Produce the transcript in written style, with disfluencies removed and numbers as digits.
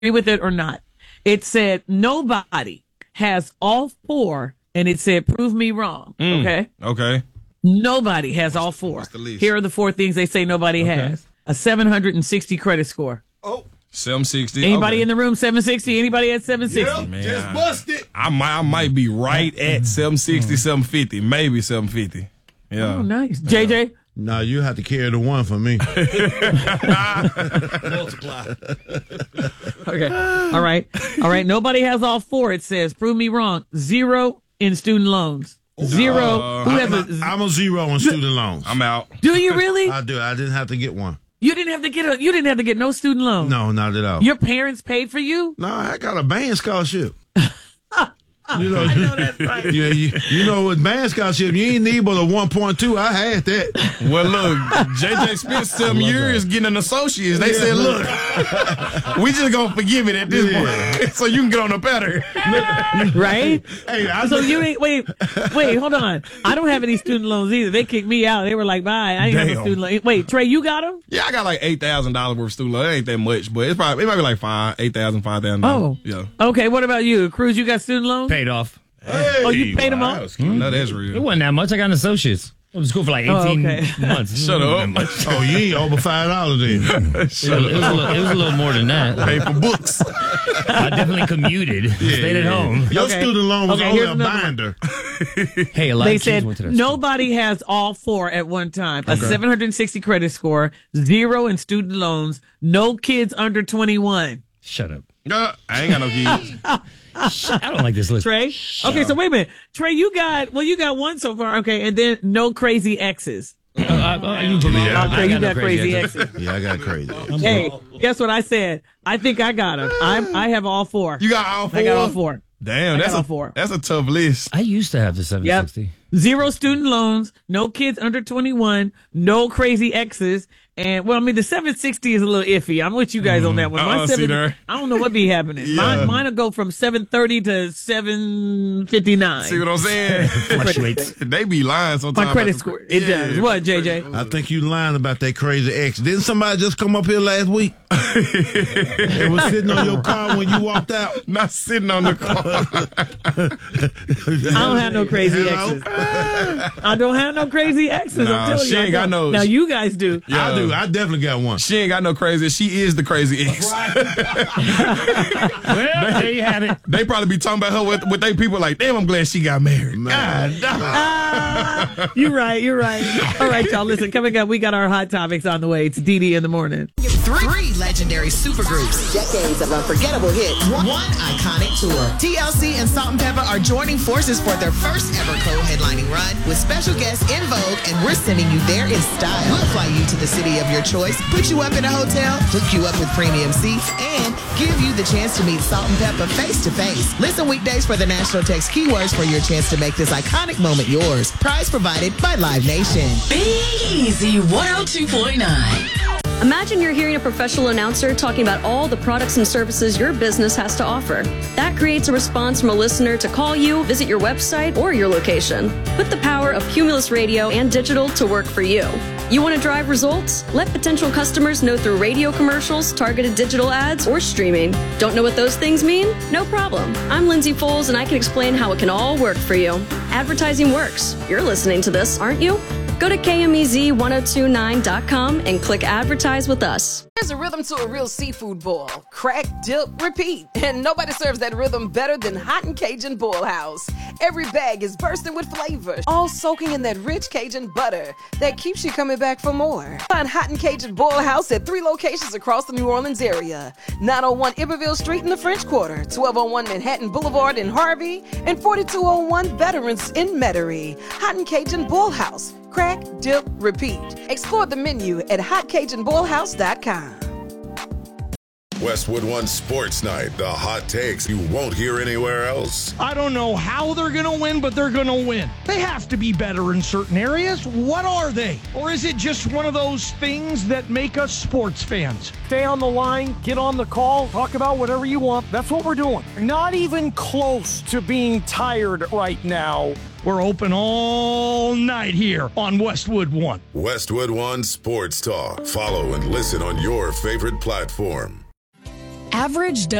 with it or not. It said nobody has all four, and it said prove me wrong. Okay. Okay. Nobody has all four. What's the list? Here are the four things they say nobody has. A 760 credit score. 760. Anybody in the room 760? Anybody at 760? Man, Just bust it. I might be right at 760, 750, maybe 750. Yeah. Oh, nice. JJ? No, you have to carry the one for me. Multiply. Okay. All right. Nobody has all four, it says. Prove me wrong. 0 in student loans. 0. Who has I'm a 0 on student loans. I'm out. Do you really? I do. I didn't have to get one. You didn't have to get no student loan. No, not at all. Your parents paid for you? No, I got a band scholarship. You know, I know that's right. Yeah, you know, with band scholarship, you ain't need but a 1.2. I had that. Well, look, JJ spent 7 years getting an associate's. They said, look, we just gonna forgive it at this point, so you can get on the better. Right? Hey, So you ain't wait, hold on. I don't have any student loans either. They kicked me out. They were like, bye. I ain't have a student loan. Wait, Trey, you got them? Yeah, I got like $8,000 worth of student loan. It ain't that much, but it might be like $8,000, $5,000. Oh. Yeah. Okay, what about you? Cruz, you got student loans? Paid off. Hey, Oh, you paid them off? No, that's It real. wasn't that much. I got an associate's. I was in school for like 18 months. Shut up. Oh, you ain't over $5 then. It was a little more than that. Pay for books. I definitely commuted. Stayed at home. Your Okay. student loan was Okay, only here's a another one. binder. Hey, a lot They of kids said went to that school. nobody has all four at one time. A 760 credit score, 0 in student loans, no kids under 21. Shut up. I ain't got no kids. I don't like this list. Trey? Okay, so wait a minute. Trey, you got one so far. Okay, and then no crazy exes. You can put me there. Trey, you got crazy exes. Yeah, I got crazy. Hey, guess what I said? I think I got them. I have all four. You got all four? I got all four. Damn, got all four. That's a tough list. I used to have the 760. 0 student loans, no kids under 21, no crazy exes, and the 760 is a little iffy. I'm with you guys on that one. See there. I don't know what be happening. Yeah. Mine will go from 730 to 759. See what I'm saying? Fluctuates. They be lying sometimes. My credit score. It does. What, JJ? I think you lying about that crazy ex. Didn't somebody just come up here last week? They was sitting on your car when you walked out. Not sitting on the car. I don't have no crazy exes. I don't have no crazy exes. Nah, I'm telling she you. ain't got no- Now you guys do. Yeah. I do. I definitely got one. She ain't got no crazy. She is the crazy ex. Well, there you have it. They probably be talking about her with they people like, damn, I'm glad she got married. Man. You're right. All right, y'all. Listen, coming up, we got our hot topics on the way. It's DD in the morning. Three legendary supergroups, decades of unforgettable hits, one iconic tour. TLC and Salt and Pepper are joining forces for their first ever co-headlining run with special guests In Vogue, and we're sending you there in style. We'll fly you to the city of your choice, put you up in a hotel, hook you up with premium seats, and give you the chance to meet Salt and Pepper face to face. Listen weekdays for the national text keywords for your chance to make this iconic moment yours. Prize provided by Live Nation. Be Easy 102.9. Imagine you're hearing a professional announcer talking about all the products and services your business has to offer. That creates a response from a listener to call you, visit your website, or your location. Put the power of Cumulus Radio and digital to work for you. You want to drive results? Let potential customers know through radio commercials, targeted digital ads, or streaming. Don't know what those things mean? No problem. I'm Lindsay Foles, and I can explain how it can all work for you. Advertising works. You're listening to this, aren't you? Go to KMEZ1029.com and click Advertise with us. There's a rhythm to a real seafood boil. Crack, dip, repeat. And nobody serves that rhythm better than Hot and Cajun Boil House. Every bag is bursting with flavor, all soaking in that rich Cajun butter that keeps you coming back for more. Find Hot and Cajun Boil House at 3 locations across the New Orleans area. 901 Iberville Street in the French Quarter, 1201 Manhattan Boulevard in Harvey, and 4201 Veterans in Metairie. Hot and Cajun Boil House. Crack, dip, repeat. Explore the menu at hotcajunboilhouse.com. Westwood One Sports Night, the hot takes you won't hear anywhere else. I don't know how they're going to win, but they're going to win. They have to be better in certain areas. What are they? Or is it just one of those things that make us sports fans? Stay on the line, get on the call, talk about whatever you want. That's what we're doing. Not even close to being tired right now. We're open all night here on Westwood One. Westwood One Sports Talk. Follow and listen on your favorite platform. Average